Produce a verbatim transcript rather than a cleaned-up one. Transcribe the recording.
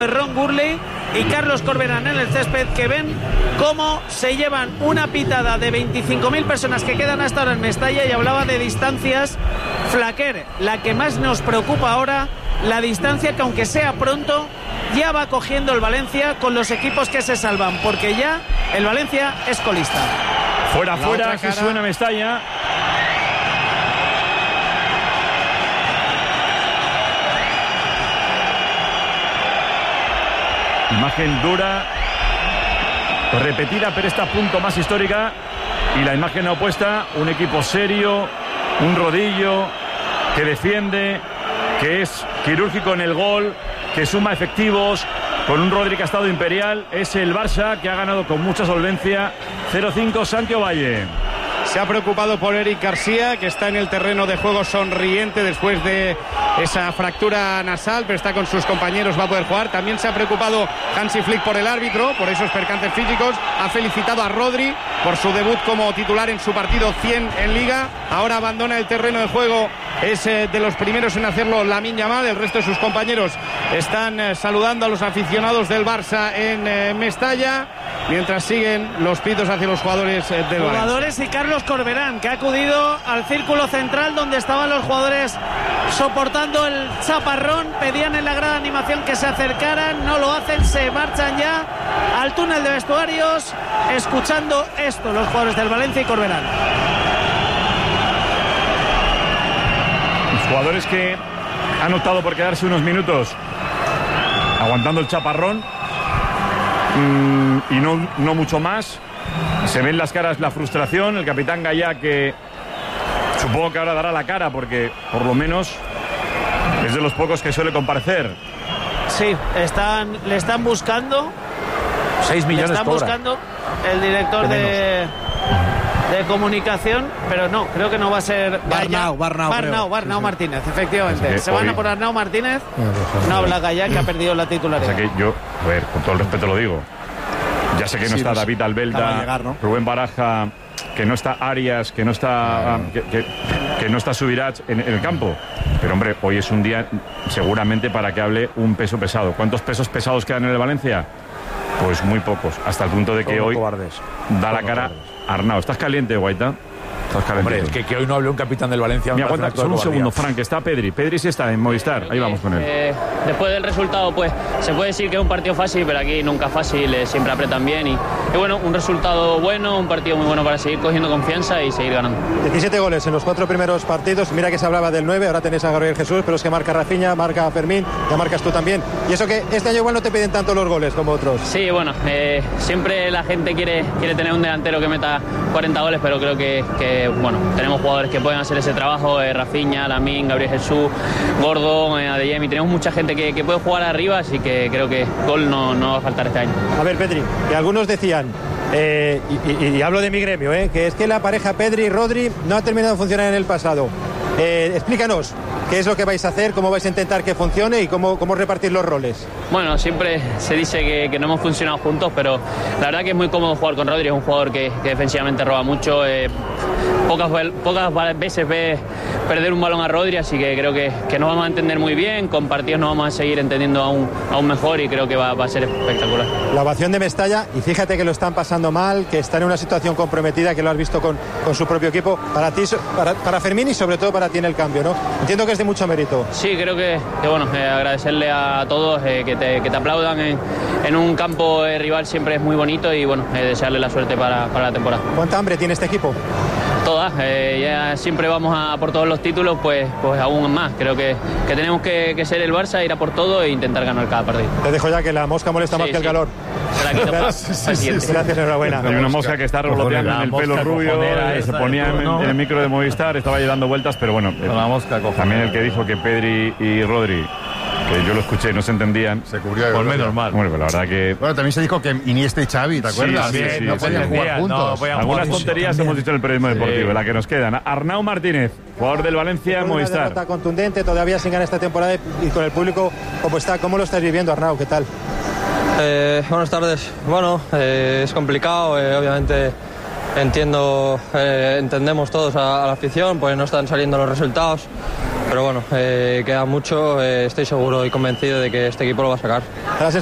Ron Gurley y Carlos Corberán en el césped, que ven cómo se llevan una pitada de veinticinco mil personas que quedan hasta ahora en Mestalla. Y hablaba de distancias. Flaquer, la que más nos preocupa ahora, la distancia que, aunque sea pronto, ya va cogiendo el Valencia con los equipos que se salvan, porque ya el Valencia es colista. Fuera, la fuera, que suena Mestalla. Imagen dura, repetida, pero esta punto más histórica. Y la imagen opuesta, un equipo serio, un rodillo que defiende, que es quirúrgico en el gol, que suma efectivos, con un Rodri que ha estado imperial. Es el Barça, que ha ganado con mucha solvencia. cero cinco, Santi Ovalle. Se ha preocupado por Eric García, que está en el terreno de juego sonriente después de esa fractura nasal, pero está con sus compañeros, va a poder jugar. También se ha preocupado Hansi Flick por el árbitro, por esos percances físicos. Ha felicitado a Rodri por su debut como titular en su partido cien en Liga. Ahora abandona el terreno de juego, es eh, de los primeros en hacerlo Lamine Yamal. El resto de sus compañeros están eh, saludando a los aficionados del Barça en eh, Mestalla, mientras siguen los pitos hacia los jugadores eh, del Barça. Jugadores y Carlos Corberán, que ha acudido al círculo central donde estaban los jugadores soportando el chaparrón. Pedían en la gran animación que se acercaran, no lo hacen, se marchan ya al túnel de vestuarios, escuchando esto los jugadores del Valencia y Corberán. Los jugadores que han optado por quedarse unos minutos aguantando el chaparrón, mmm, y no, no mucho más. Se ven las caras la frustración. El capitán Gallá, que supongo que ahora dará la cara, porque por lo menos es de los pocos que suele comparecer. Sí, están, le están buscando. seis millones le están cobra. buscando el director de, de comunicación, pero no, creo que no va a ser Barnau, Barnau, Barnau, Barnau sí, Martínez, efectivamente. Se van hoy... a por Arnau Martínez. No habla Gallá, que ha perdido la titularidad. O sea que yo, a ver, con todo el respeto lo digo. Ya sé que no sí, está David Albelda, llegar, ¿no? Rubén Baraja, que no está Arias, que no está que, que, que no está Subirach en, en el campo. Pero hombre, hoy es un día seguramente para que hable un peso pesado. ¿Cuántos pesos pesados quedan en el Valencia? Pues muy pocos, hasta el punto de que Todo hoy cobardes. da Todo la cara cobardes. Arnau. ¿Estás caliente, Guaita? Hombre, es que, que hoy no hable un capitán del Valencia. Mira, aguanta, solo un segundo, Frank, que está Pedri. Pedri sí está en Movistar, ahí vamos con él. Eh, después del resultado, pues se puede decir que es un partido fácil, pero aquí nunca es fácil, eh, siempre apretan bien. Y, y bueno, un resultado bueno, un partido muy bueno para seguir cogiendo confianza y seguir ganando. diecisiete goles en los cuatro primeros partidos. Mira que se hablaba del nueve, ahora tenés a Gabriel Jesús, pero es que marca Rafinha, marca Fermín, ya marcas tú también. Y eso que este año igual no te piden tanto los goles como otros. Sí, bueno, eh, siempre la gente quiere, quiere tener un delantero que meta cuarenta goles, pero creo que, que bueno, tenemos jugadores que pueden hacer ese trabajo, eh, Rafinha, Lamine, Gabriel Jesús, Gordo, eh, Adeyemi, tenemos mucha gente que, que puede jugar arriba, así que creo que gol no, no va a faltar este año. A ver, Pedri, que algunos decían, eh, y, y, y hablo de mi gremio, eh, que es que la pareja Pedri y Rodri no ha terminado de funcionar en el pasado. Eh, explícanos, ¿qué es lo que vais a hacer? ¿Cómo vais a intentar que funcione y cómo, cómo repartir los roles? Bueno, siempre se dice que, que no hemos funcionado juntos, pero la verdad que es muy cómodo jugar con Rodri, es un jugador que, que defensivamente roba mucho. Eh, pocas, pocas veces ves perder un balón a Rodri, así que creo que, que nos vamos a entender muy bien, con partidos nos vamos a seguir entendiendo aún, aún mejor y creo que va, va a ser espectacular. La ovación de Mestalla, y fíjate que lo están pasando mal, que están en una situación comprometida, que lo has visto con, con su propio equipo, para ti, para, para Fermín y sobre todo para ti en el cambio, ¿no? Entiendo que es de mucho mérito. Sí, creo que, que bueno, eh, agradecerle a todos eh, que, te, que te aplaudan en, en un campo eh, rival siempre es muy bonito y bueno, eh, desearle la suerte para, para la temporada. ¿Cuánta hambre tiene este equipo? Todas, eh, ya siempre vamos a por todos los títulos, pues, pues aún más. Creo que, que tenemos que, que ser el Barça, ir a por todo e intentar ganar cada partido. Te dejo ya que la mosca molesta sí, más que sí. el calor. Gracias, sí, sí, sí. Gracias, enhorabuena. Hay una mosca que está revoloteando en el pelo rubio, se ponía en, en el micro de Movistar, estaba ahí dando vueltas, pero bueno, la mosca también el que dijo que Pedri y Rodri, que yo lo escuché, no se entendían. Se cubrió de por menos mal. Bueno, pero la verdad que... Bueno, también se dijo que Iniesta y Xavi, ¿te acuerdas? Sí, sí, sí, no sí, podían sí, jugar sí. juntos. No, podían Algunas jugar tonterías hemos dicho en el periodismo deportivo, sí. La que nos quedan. Arnau Martínez, jugador del Valencia, Movistar. Una derrota contundente, todavía sin ganar esta temporada y con el público como está. ¿Cómo lo estás viviendo, Arnau? ¿Qué tal? Eh, buenas tardes. Bueno, eh, es complicado, eh, obviamente entiendo, eh, entendemos todos a, a la afición, pues no están saliendo los resultados, pero bueno, eh, queda mucho. Eh, estoy seguro y convencido de que este equipo lo va a sacar.